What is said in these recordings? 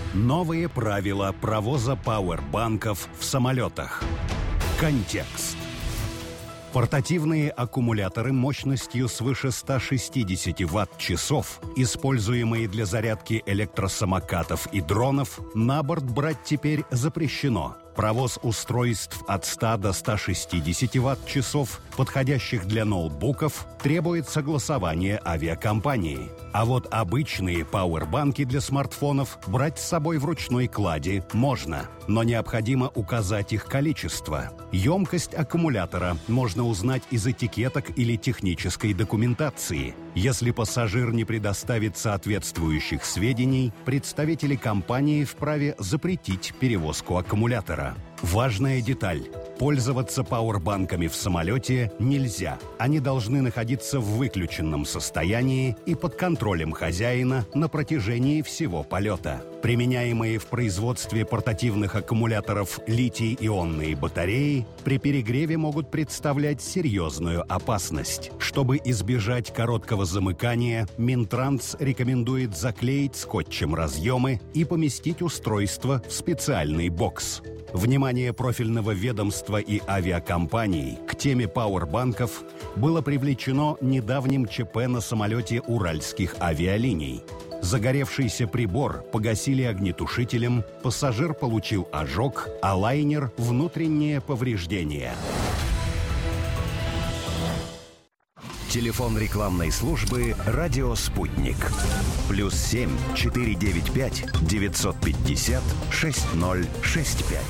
Новые правила провоза пауэрбанков в самолетах. Контекст. Портативные аккумуляторы мощностью свыше 160 ватт-часов, используемые для зарядки электросамокатов и дронов, на борт брать теперь запрещено. Провоз устройств от 100 до 160 ватт-часов, подходящих для ноутбуков, требует согласования авиакомпании. А вот обычные пауэрбанки для смартфонов брать с собой в ручной клади можно, но необходимо указать их количество. Емкость аккумулятора можно узнать из этикеток или технической документации. Если пассажир не предоставит соответствующих сведений, представители компании вправе запретить перевозку аккумулятора. Важная деталь. Пользоваться пауэрбанками в самолете нельзя. Они должны находиться в выключенном состоянии и под контролем хозяина на протяжении всего полета. Применяемые в производстве портативных аккумуляторов литий-ионные батареи при перегреве могут представлять серьезную опасность. Чтобы избежать короткого замыкания, Минтранс рекомендует заклеить скотчем разъемы и поместить устройство в специальный бокс. Внимание профильного ведомства и авиакомпаний к теме пауэрбанков было привлечено недавним ЧП на самолете Уральских авиалиний. Загоревшийся прибор погасили огнетушителем, пассажир получил ожог, а лайнер – внутреннее повреждение. Телефон рекламной службы «Радио Спутник». +7 495 950 6065.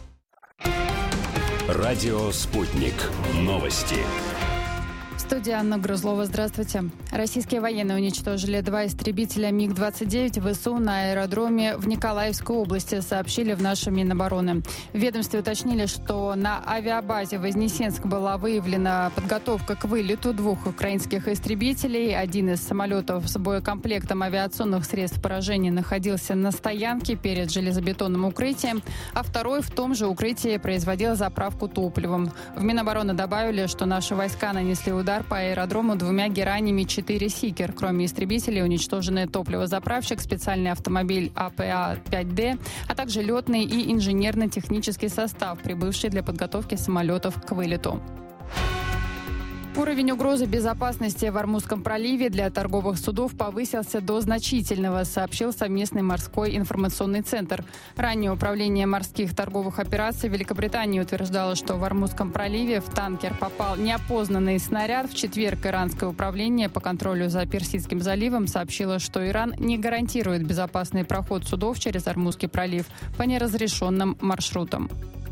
Радио Спутник. Новости. Студия Анна Грузлова. Здравствуйте. Российские военные уничтожили 2 истребителя МиГ-29 ВСУ на аэродроме в Николаевской области, сообщили в нашем Минобороны. В ведомстве уточнили, что на авиабазе Вознесенск была выявлена подготовка к вылету 2 украинских истребителей. Один из самолетов с боекомплектом авиационных средств поражения находился на стоянке перед железобетонным укрытием, а второй в том же укрытии производил заправку топливом. В Минобороны добавили, что наши войска нанесли удар по аэродрому 2 геранями 4 «Сикер». Кроме истребителей уничтожены топливозаправщик, специальный автомобиль АПА-5Д, а также летный и инженерно-технический состав, прибывший для подготовки самолетов к вылету. Уровень угрозы безопасности в Ормузском проливе для торговых судов повысился до значительного, сообщил совместный морской информационный центр. Ранее Управление морских торговых операций Великобритании утверждало, что в Ормузском проливе в танкер попал неопознанный снаряд. В четверг Иранское управление по контролю за Персидским заливом сообщило, что Иран не гарантирует безопасный проход судов через Ормузский пролив по неразрешенным маршрутам.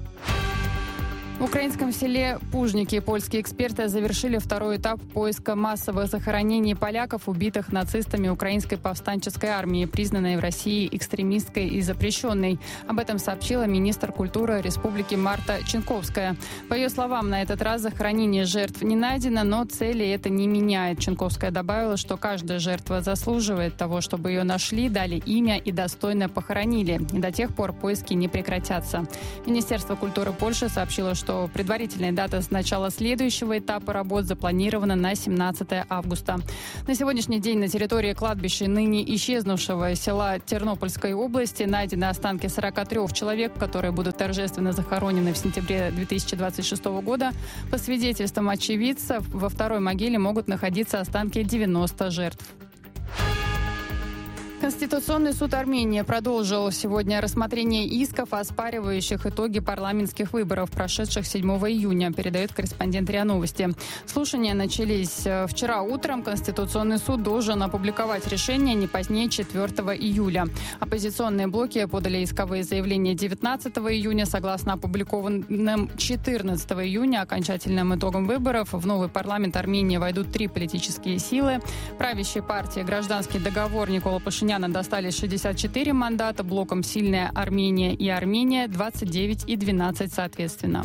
В украинском селе Пужники польские эксперты завершили 2-й этап поиска массовых захоронений поляков, убитых нацистами украинской повстанческой армии, признанной в России экстремистской и запрещенной. Об этом сообщила министр культуры республики Марта Ченковская. По ее словам, на этот раз захоронение жертв не найдено, но цели это не меняет. Ченковская добавила, что каждая жертва заслуживает того, чтобы ее нашли, дали имя и достойно похоронили. И до тех пор поиски не прекратятся. Министерство культуры Польши сообщило, что предварительная дата с начала следующего этапа работ запланирована на 17 августа. На сегодняшний день на территории кладбища ныне исчезнувшего села Тернопольской области найдены останки 43 человек, которые будут торжественно захоронены в сентябре 2026 года. По свидетельствам очевидцев, во второй могиле могут находиться останки 90 жертв. Конституционный суд Армении продолжил сегодня рассмотрение исков, оспаривающих итоги парламентских выборов, прошедших 7 июня, передает корреспондент РИА Новости. Слушания начались вчера утром. Конституционный суд должен опубликовать решение не позднее 4 июля. Оппозиционные блоки подали исковые заявления 19 июня. Согласно опубликованным 14 июня окончательным итогам выборов, в новый парламент Армении войдут 3 политические силы. Правящей партии «Гражданский договор» Никола Пашиняна достались 64 мандата, блоком «Сильная Армения» и «Армения» 29 и 12 соответственно.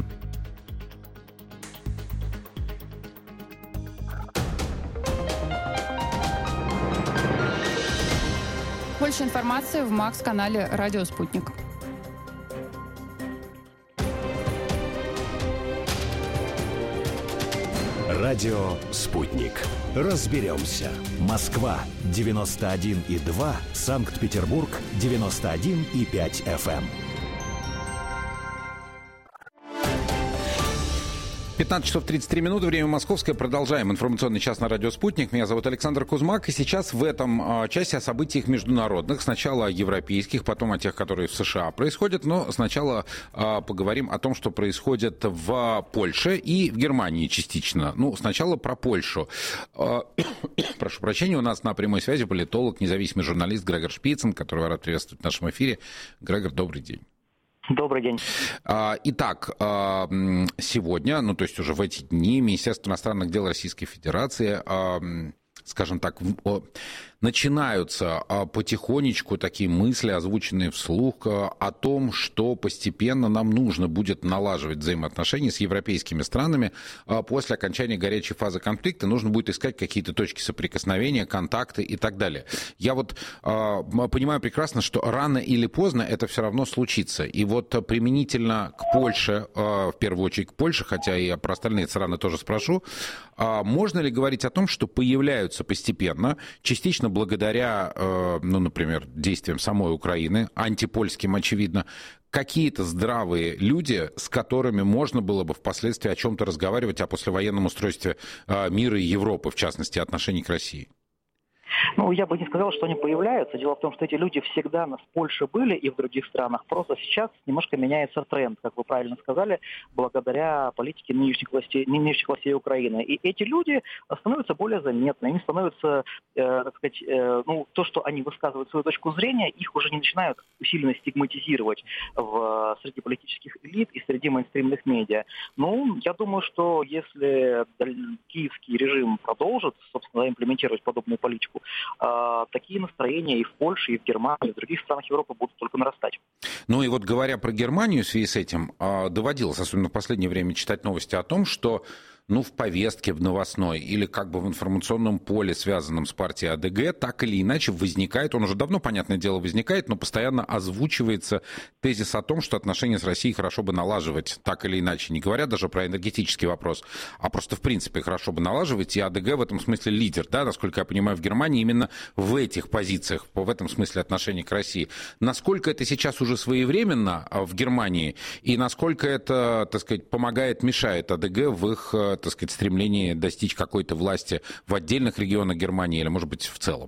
Больше информации в МАКС-канале «Радио Спутник». Радио «Спутник». Разберемся. Москва, 91,2. Санкт-Петербург, 91,5 FM. 15 часов 33 минуты, время московское. Продолжаем информационный час на радио «Спутник». Меня зовут Александр Кузмак. И сейчас в этом часе о событиях международных. Сначала о европейских, потом о тех, которые в США происходят. Но сначала поговорим о том, что происходит в Польше и в Германии частично. Ну, сначала про Польшу. Прошу прощения, у нас на прямой связи политолог, независимый журналист Грегор Шпицын, которого рад приветствовать в нашем эфире. Грегор, добрый день. Добрый день. Итак, сегодня, ну то есть уже в эти дни, Министерство иностранных дел Российской Федерации, скажем так, начинаются потихонечку такие мысли, озвученные вслух, о том, что постепенно нам нужно будет налаживать взаимоотношения с европейскими странами после окончания горячей фазы конфликта. Нужно будет искать какие-то точки соприкосновения, контакты и так далее. Я вот понимаю прекрасно, что рано или поздно это все равно случится. И вот применительно к Польше, в первую очередь к Польше, хотя и про остальные страны тоже спрошу, можно ли говорить о том, что появляются постепенно, частично благодаря, ну, например, действиям самой Украины, антипольским, очевидно, какие-то здравые люди, с которыми можно было бы впоследствии о чем-то разговаривать, о послевоенном устройстве мира и Европы, в частности, отношений к России? Ну, я бы не сказал, что они появляются. Дело в том, что эти люди всегда в Польше были и в других странах. Просто сейчас немножко меняется тренд, как вы правильно сказали, благодаря политике нынешних властей Украины. И эти люди становятся более заметны. Они становятся, так сказать, то, что они высказывают свою точку зрения, их уже не начинают усиленно стигматизировать среди политических элит и среди мейнстримных медиа. Ну, я думаю, что если киевский режим продолжит, собственно, имплементировать подобную политику, такие настроения и в Польше, и в Германии, и в других странах Европы будут только нарастать. Ну и вот говоря про Германию в связи с этим, доводилось, особенно в последнее время, читать новости о том, что в повестке, в новостной или как бы в информационном поле, связанном с партией АДГ, так или иначе возникает, он уже давно, понятное дело, возникает, но постоянно озвучивается тезис о том, что отношения с Россией хорошо бы налаживать, так или иначе, не говоря даже про энергетический вопрос, а просто в принципе хорошо бы налаживать, и АДГ в этом смысле лидер, да, насколько я понимаю, в Германии именно в этих позициях, в этом смысле отношений к России. Насколько это сейчас уже своевременно в Германии, и насколько это, так сказать, помогает, мешает АДГ в их, так сказать, стремлении достичь какой-то власти в отдельных регионах Германии или, может быть, в целом?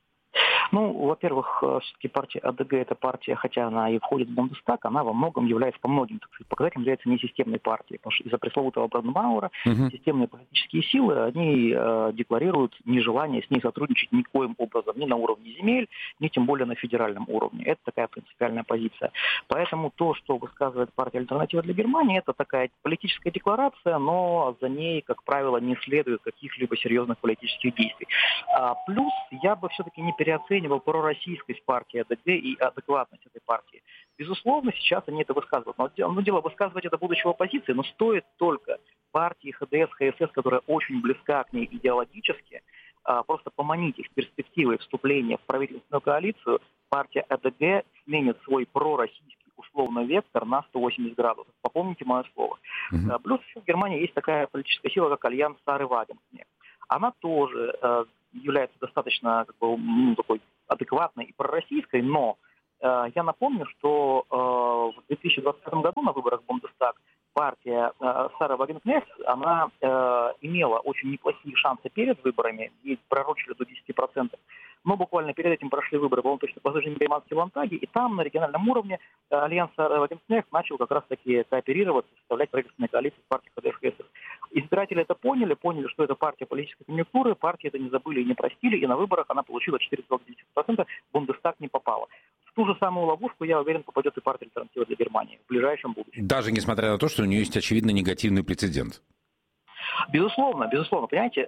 Ну, во-первых, все-таки партия АДГ, это партия, хотя она и входит в Бундестаг, она во многом является, по многим, так сказать, показателям является несистемной партией. Потому что из-за пресловутого Брандмауэра системные политические силы, они декларируют нежелание с ней сотрудничать никоим образом, ни на уровне земель, ни тем более на федеральном уровне. Это такая принципиальная позиция. Поэтому то, что высказывает партия «Альтернатива для Германии», это такая политическая декларация, но за ней, как правило, не следует каких-либо серьезных политических действий. Плюс я бы все-таки не переоценивал пророссийскость партии АДГ и адекватность этой партии. Безусловно, сейчас они это высказывают. Но дело высказывать это будучи в оппозиции, но стоит только партии ХДС, ХСС, которая очень близка к ней идеологически, просто поманить их перспективой вступления в правительственную коалицию, партия АДГ сменит свой пророссийский условно вектор на 180 градусов. Попомните мое слово. Плюс еще в Германии есть такая политическая сила, как Альянс Сары Вагенкнехт. Она тоже является достаточно такой адекватной и пророссийской, но я напомню, что в 2020 году на выборах в Бундестаг партия Сары Вагенкнехт, она имела очень неплохие шансы перед выборами, ей пророчили до 10%, но буквально перед этим прошли выборы, по-моему, точно по Германские Ландтаги, и там на региональном уровне Альянс Сары Вагенкнехт начал как раз-таки кооперироваться, составлять правительственные коалиции с партией ХДС. Избиратели это поняли, что это партия политической конъюнктуры, партии это не забыли и не простили, и на выборах она получила 4,9%, в Бундестаг не попала. В ту же самую ловушку, я уверен, попадет и партия «Альтернатива для Германии» в ближайшем будущем. Даже несмотря на то, что у нее есть очевидно негативный прецедент. Безусловно. Понимаете,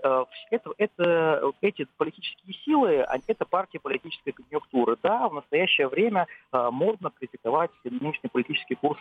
эти политические силы, это партии политической конъюнктуры. Да, в настоящее время модно критиковать нынешний политический курс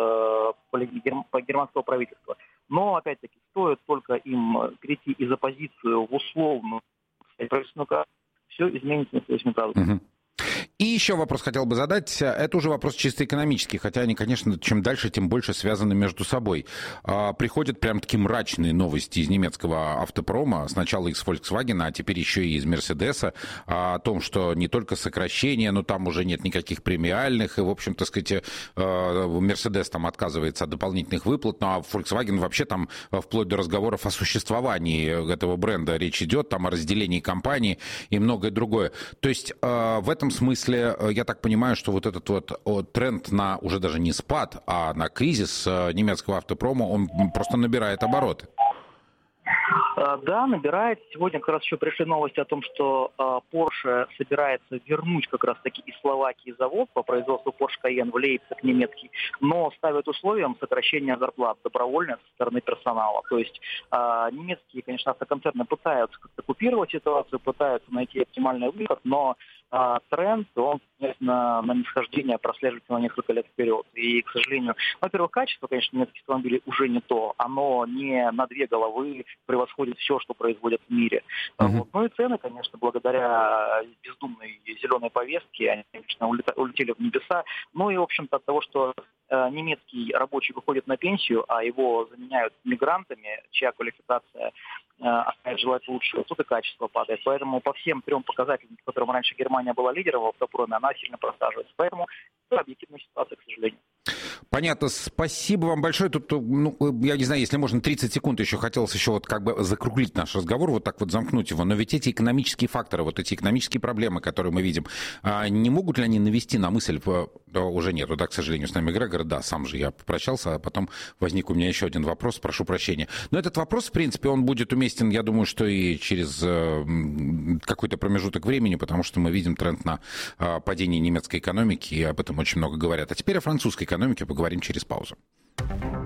германского правительства. Но, опять-таки, стоит только им перейти из оппозиции в условную правительственную коалицию, все изменится на 180 градусов. И еще вопрос хотел бы задать. Это уже вопрос чисто экономический, хотя они, конечно, чем дальше, тем больше связаны между собой. Приходят прям такие мрачные новости из немецкого автопрома, сначала из Volkswagen, а теперь еще и из Мерседеса, о том, что не только сокращение, но там уже нет никаких премиальных, и, в общем, так сказать, Мерседес там отказывается от дополнительных выплат, ну а Volkswagen вообще там вплоть до разговоров о существовании этого бренда речь идет, там о разделении компании и многое другое. То есть в этом смысле, я так понимаю, что вот этот вот тренд на уже даже не спад, а на кризис немецкого автопрома, он просто набирает обороты. Да, набирает. Сегодня как раз еще пришли новости о том, что Porsche собирается вернуть как раз-таки из Словакии завод по производству Porsche Cayenne в Лейпциг немецкий, но ставит условием сокращения зарплат добровольно со стороны персонала. То есть немецкие, конечно, автоконцерны пытаются как-то купировать ситуацию, пытаются найти оптимальный выход, но тренд, он, конечно, на нисхождение прослеживается на несколько лет вперед. И, к сожалению, во-первых, качество, конечно, немецких автомобилей уже не то. Оно не на две головы превосходит все, что производят в мире. Вот. Ну и цены, конечно, благодаря бездумной зеленой повестке, они, конечно, улетели в небеса. Ну и, в общем-то, от того, что немецкий рабочий выходит на пенсию, а его заменяют мигрантами, чья квалификация оставит желать лучшего, тут и качество падает. Поэтому по всем трем показателям, в которых раньше Германия была лидером в автопроме, она сильно просаживается. Поэтому это объективная ситуация, к сожалению. Понятно. Спасибо вам большое. Тут, я не знаю, если можно, 30 секунд еще хотелось еще вот как бы закруглить наш разговор, вот так вот замкнуть его. Но ведь эти экономические факторы, вот эти экономические проблемы, которые мы видим, не могут ли они навести на мысль, уже нету, да, к сожалению, с нами Грегор, да, сам же я попрощался, а потом возник у меня еще один вопрос, прошу прощения. Но этот вопрос, в принципе, он будет уместен, я думаю, что и через какой-то промежуток времени, потому что мы видим тренд на падение немецкой экономики, и об этом очень много говорят. А теперь о французской экономике поговорим через паузу.